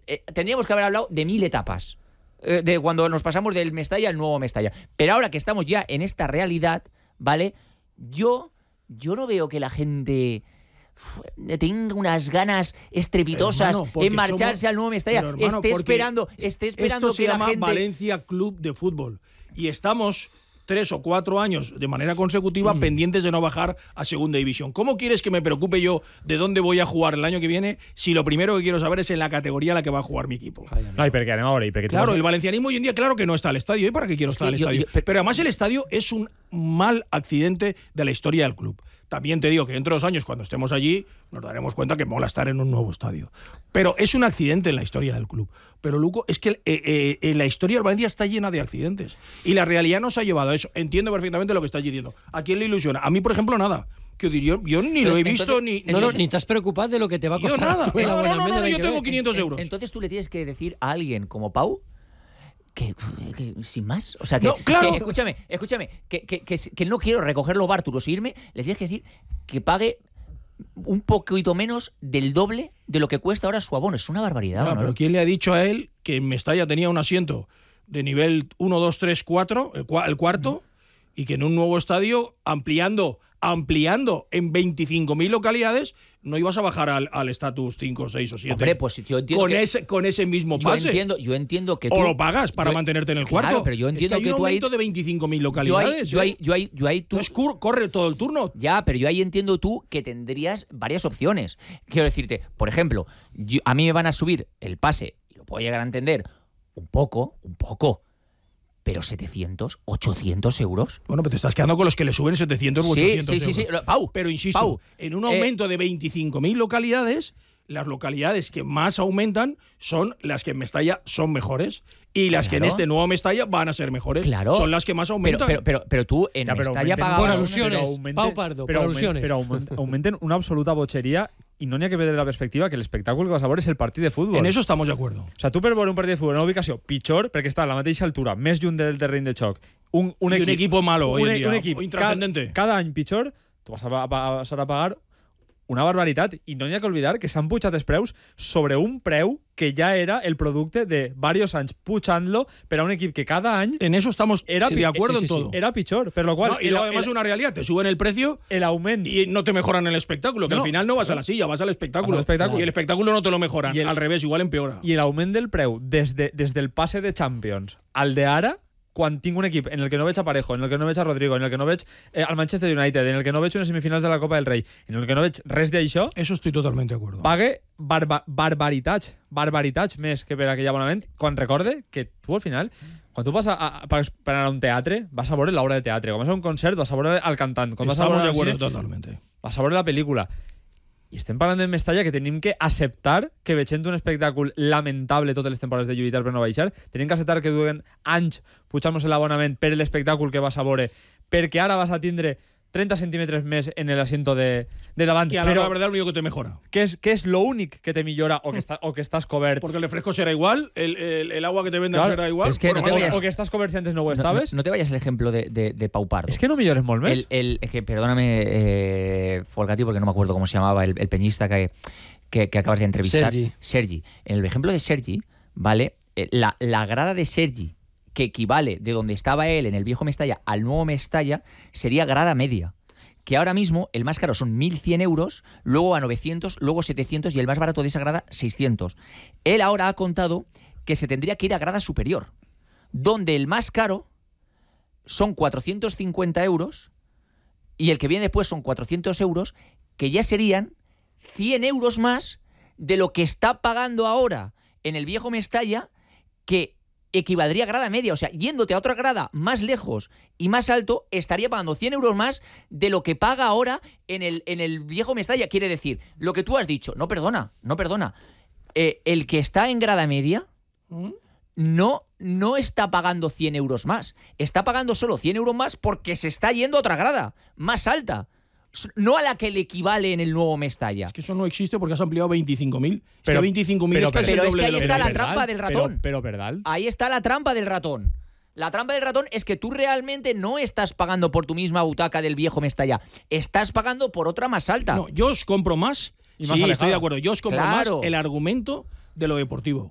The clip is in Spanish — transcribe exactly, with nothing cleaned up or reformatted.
eh, tendríamos que haber hablado de mil etapas. Eh, de cuando nos pasamos del Mestalla al nuevo Mestalla. Pero ahora que estamos ya en esta realidad, ¿vale? Yo, yo no veo que la gente tenga unas ganas estrepitosas hermano, en marcharse somos, al nuevo Mestalla. pero, hermano, esté esperando, esté esperando esto se que llama la gente... Valencia Club de Fútbol. Y estamos tres o cuatro años de manera consecutiva mm. pendientes de no bajar a segunda división. ¿Cómo quieres que me preocupe yo de dónde voy a jugar el año que viene si lo primero que quiero saber es en la categoría en la que va a jugar mi equipo? No, y porque ahora, y porque claro, vas... el valencianismo hoy en día, claro que no está al estadio. ¿Y para qué quiero es estar al yo, estadio? Yo, pero además el estadio es un mal accidente de la historia del club. También te digo que dentro de dos años, cuando estemos allí, nos daremos cuenta que mola estar en un nuevo estadio. Pero es un accidente en la historia del club. Pero, Luco, es que eh, eh, la historia del Valencia está llena de accidentes. Y la realidad nos ha llevado a eso. Entiendo perfectamente lo que estás diciendo. ¿A quién le ilusiona? A mí, por ejemplo, nada. Que yo, yo ni Pero lo he entonces, visto ni... No, no, ni te has preocupado de lo que te va a costar. Yo nada. Tu No, no, no, no, yo que tengo ve. quinientos euros. Entonces tú le tienes que decir a alguien como Pau Que, que sin más, o sea que, no, claro. que escúchame, escúchame, que, que, que, que no quiero recogerlo bártulos e irme, le tienes que decir que pague un poquito menos del doble de lo que cuesta ahora su abono. Es una barbaridad, no, ¿no? Pero ¿quién le ha dicho a él que en Mestalla tenía un asiento de nivel uno, dos, tres, cuatro, el, el cuarto, mm. y que en un nuevo estadio, ampliando, ampliando en veinticinco mil localidades, no ibas a bajar al estatus cinco, seis o siete? Hombre, pues yo entiendo con que, ese con ese mismo yo pase. Entiendo, yo entiendo que tú, o lo pagas para yo, mantenerte en el claro, cuarto. pero yo entiendo es que, hay que un tú ahí aumento de veinticinco mil localidades. Yo ahí, ¿eh? yo ahí, yo ahí, tú, Entonces corre todo el turno. Ya, pero yo ahí entiendo tú que tendrías varias opciones. Quiero decirte, por ejemplo, yo, a mí me van a subir el pase, y lo puedo llegar a entender, un poco, un poco, pero setecientos, ochocientos euros. Bueno, pero te estás quedando con los que le suben setecientos o sí, ochocientos sí, sí, euros. Sí, Pau, pero insisto, Pau, en un aumento eh, de veinticinco mil localidades, las localidades que más aumentan son las que en Mestalla son mejores. Y las claro. que en este nuevo Mestalla van a ser mejores. Claro. Son las que más aumentan. Pero, pero, pero, pero tú en ya, Mestalla pagabas... Por alusiones, Pau Pardo, pero por alusiones. Pero aumenten, aumenten una absoluta bochería y no n'hi ha que veure la perspectiva que l'espectacle que vas a veure és el partit de futbol. En eso estamos de acuerdo. O sea, tu per veure un partit de futbol en una ubicació pitjor, perquè està a la mateixa altura, més lluny del terreny de xoc, un, un, I equip, un equipo malo un, hoy en día, un equip o intrascendente. Cada, cada any pitjor, tu vas a, a, a, a pagar una barbaritat. I no n'hi ha que oblidar que s'han pujat els preus sobre un preu que ja era el producte de varios anys pujant-lo per a un equip que cada any... En eso estamos era, sí, de acuerdo sí, sí, en todo. Sí, era pitjor, per lo cual... No, y el, además es una realidad, te suben el precio el augment y no te mejoran el espectáculo, que no, al final no vas a la silla, vas al espectáculo. Al espectáculo. Y el espectáculo no te lo mejoran, el, al revés, igual empeora. I l'augment del preu des, de, des del passe de Champions al de ara, quan tinc un equip en el que no veig a Parejo, en el que no veig a Rodrigo, en el que no veig eh, al Manchester United, en el que no veig unes semifinals de la Copa del Rei, en el que no veig res d'això... Eso estoy totalmente de acuerdo. Pague barba barbaritats, barbaritats més que per aquell abonament, quan recorde que tu al final, quan tu vas a, a, per anar a un teatre, vas a veure l'obra de teatre, quan vas a un concert vas a veure el cantant, quan vas a veure de acuerdo cine, totalmente. Vas a veure la pel·lícula. I estem parlant de Mestalla que tenim que acceptar que veient un espectacle lamentable totes les temporades de lluitar per no baixar, tenim que acceptar que duen anys pujant-nos l'abonament per l'espectacle que vas a veure, perquè ara vas a tindre treinta centímetres més en el asiento de, de davant. Que a la verdad es lo único que te mejora. Que es, que es lo único que te millora o que, está, o que estás cobert. Porque el refresco será igual, el, el, el agua que te venden claro, será igual. Es que bueno, no te o, vayas, o que estás cobert si antes no ho estaves. No, no, no te vayas el ejemplo de, de, de Pau Pardo. Es que no millores molt més. El, el, es que, perdóname, eh, Folgati, porque no me acuerdo cómo se llamaba, el, el peñista que, que, que acabas de entrevistar. Sergi. Sergi. En el ejemplo de Sergi, ¿vale? La, la grada de Sergi, que equivale de donde estaba él en el viejo Mestalla al nuevo Mestalla, sería grada media. Que ahora mismo el más caro son mil cien euros, luego a novecientos, luego setecientos y el más barato de esa grada seiscientos. Él ahora ha contado que se tendría que ir a grada superior, donde el más caro son cuatrocientos cincuenta euros y el que viene después son cuatrocientos euros, que ya serían cien euros más de lo que está pagando ahora en el viejo Mestalla, que equivaldría a grada media. O sea, yéndote a otra grada más lejos y más alto, estaría pagando cien euros más de lo que paga ahora en el, en el viejo Mestalla. Quiere decir, lo que tú has dicho, no perdona, no perdona. Eh, el que está en grada media no, no está pagando cien euros más. Está pagando solo cien euros más porque se está yendo a otra grada más alta. No a la que le equivale en el nuevo Mestalla. Es que eso no existe porque has ampliado veinticinco mil. Pero, es que veinticinco mil pero, es, que pero, es, es que ahí está la verdad, trampa del ratón. Pero, pero verdad. Ahí está la trampa del ratón. La trampa del ratón es que tú realmente no estás pagando por tu misma butaca del viejo Mestalla. Estás pagando por otra más alta. No, yo os compro más. Y más sí, alejada. estoy de acuerdo. Yo os compro Claro. más el argumento de lo deportivo.